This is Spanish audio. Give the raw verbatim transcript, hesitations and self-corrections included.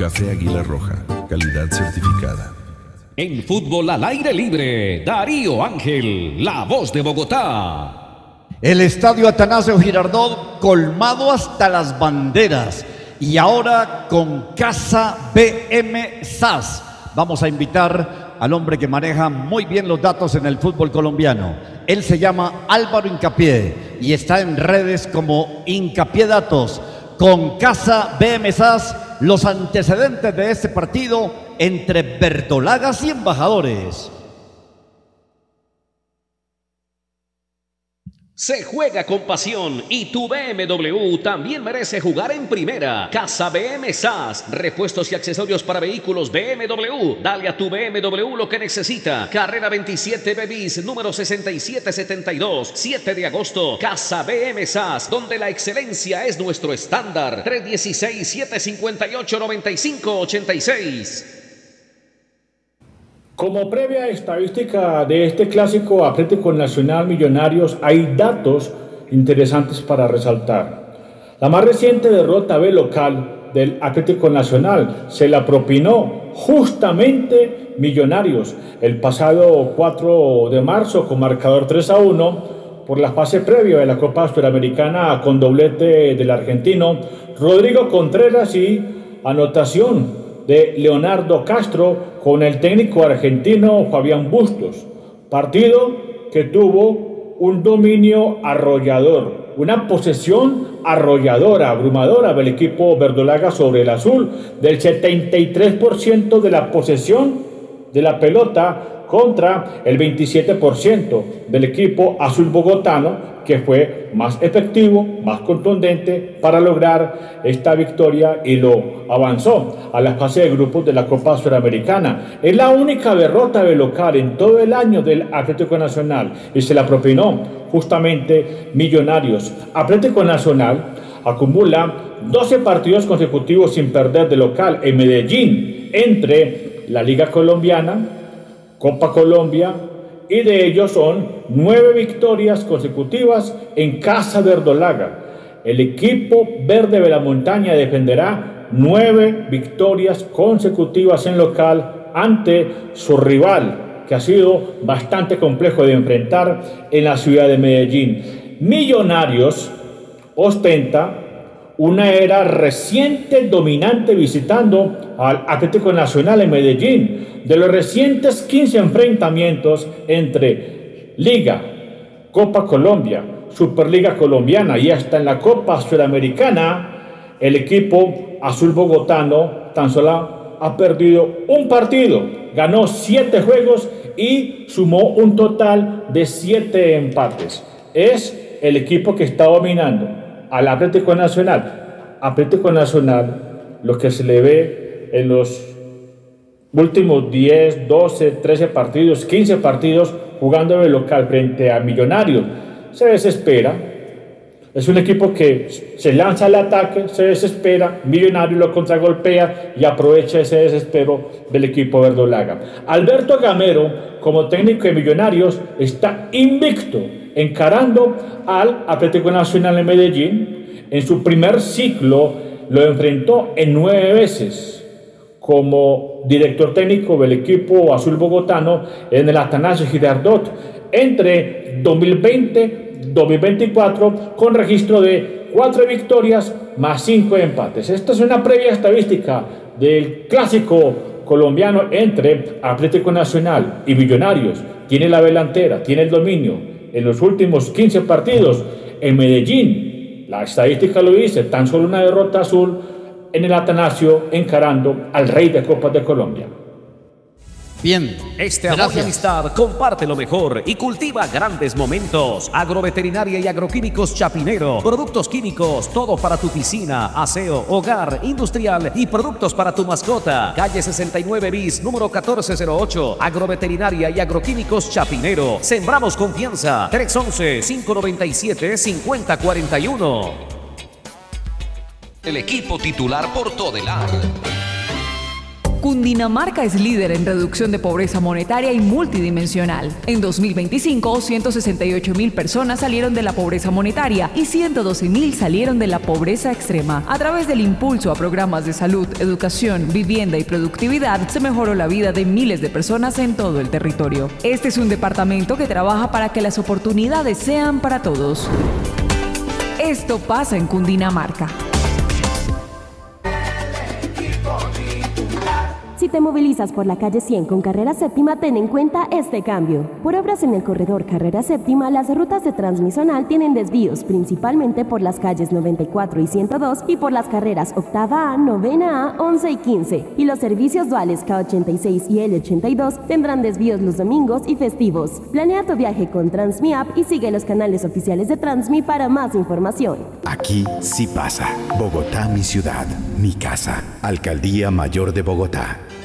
Café Águila Roja, calidad certificada. En fútbol al aire libre, Darío Ángel, la voz de Bogotá. El estadio Atanasio Girardot colmado hasta las banderas. Y ahora con Casa B M S A S. Vamos a invitar al hombre que maneja muy bien los datos en el fútbol colombiano. Él se llama Álvaro Hincapié y está en redes como Hincapié Datos. Con Casa B M S A S, los antecedentes de este partido entre verdolagas y embajadores. Se juega con pasión y tu B M W también merece jugar en primera. Casa B M S A S, repuestos y accesorios para vehículos B M W. Dale a tu B M W lo que necesita. Carrera veintisiete B bis, número sesenta y siete setenta y dos, siete de agosto. Casa B M S A S, donde la excelencia es nuestro estándar. tres uno seis, siete cinco ocho, nueve cinco ocho seis. Como previa estadística de este clásico Atlético Nacional Millonarios, hay datos interesantes para resaltar. La más reciente derrota B local del Atlético Nacional se la propinó justamente Millonarios el pasado cuatro de marzo con marcador tres a uno por la fase previa de la Copa Suramericana con doblete del argentino Rodrigo Contreras y anotación de Leonardo Castro con el técnico argentino Fabián Bustos. Partido que tuvo un dominio arrollador, una posesión arrolladora, abrumadora del equipo verdolaga sobre el azul, del setenta y tres por ciento de la posesión de la pelota contra el veintisiete por ciento del equipo azul bogotano, que fue más efectivo, más contundente para lograr esta victoria y lo avanzó a la fase de grupos de la Copa Suramericana. Es la única derrota de local en todo el año del Atlético Nacional y se la propinó justamente Millonarios. Atlético Nacional acumula doce partidos consecutivos sin perder de local en Medellín, entre la Liga Colombiana, Copa Colombia, y de ellos son nueve victorias consecutivas en casa verdolaga. El equipo verde de la montaña defenderá nueve victorias consecutivas en local ante su rival, que ha sido bastante complejo de enfrentar en la ciudad de Medellín. Millonarios ostenta una era reciente dominante visitando al Atlético Nacional en Medellín. De los recientes quince enfrentamientos entre Liga, Copa Colombia, Superliga Colombiana y hasta en la Copa Sudamericana, el equipo azul bogotano tan solo ha perdido un partido, ganó siete juegos y sumó un total de siete empates. Es el equipo que está dominando al Atlético Nacional. Atlético Nacional, lo que se le ve en los últimos diez, doce, trece partidos, quince partidos jugando de local frente a Millonarios, se desespera. Es un equipo que se lanza al ataque, se desespera, Millonarios lo contragolpea y aprovecha ese desespero del equipo verdolaga. Alberto Gamero, como técnico de Millonarios, está invicto encarando al Atlético Nacional en Medellín. En su primer ciclo lo enfrentó en nueve veces como director técnico del equipo azul bogotano en el Atanasio Girardot entre dos mil veinte y dos mil veinticuatro, con registro de cuatro victorias más cinco empates. Esta es una previa estadística del clásico colombiano entre Atlético Nacional y Millonarios. Tiene la delantera, tiene el dominio en los últimos quince partidos en Medellín. La estadística lo dice, tan solo una derrota azul en el Atanasio encarando al rey de Copas de Colombia. Bien, este amor y amistad comparte lo mejor y cultiva grandes momentos. Agroveterinaria y agroquímicos Chapinero. Productos químicos, todo para tu piscina, aseo, hogar, industrial y productos para tu mascota. Calle sesenta y nueve bis, número catorce cero ocho. Agroveterinaria y agroquímicos Chapinero. Sembramos confianza. tres once, cinco noventa y siete, cincuenta cuarenta y uno. El equipo titular por Todelar. Cundinamarca es líder en reducción de pobreza monetaria y multidimensional. En dos mil veinticinco, ciento sesenta y ocho mil personas salieron de la pobreza monetaria y ciento doce mil salieron de la pobreza extrema. A través del impulso a programas de salud, educación, vivienda y productividad, se mejoró la vida de miles de personas en todo el territorio. Este es un departamento que trabaja para que las oportunidades sean para todos. Esto pasa en Cundinamarca. Si te movilizas por la calle cien con carrera séptima, ten en cuenta este cambio. Por obras en el corredor carrera séptima, las rutas de Transmisional tienen desvíos, principalmente por las calles noventa y cuatro y ciento dos y por las carreras octava A, novena A, once y quince. Y los servicios duales K ochenta y seis y L ochenta y dos tendrán desvíos los domingos y festivos. Planea tu viaje con Transmi App y sigue los canales oficiales de Transmi para más información. Aquí sí pasa. Bogotá, mi ciudad, mi casa. Alcaldía Mayor de Bogotá.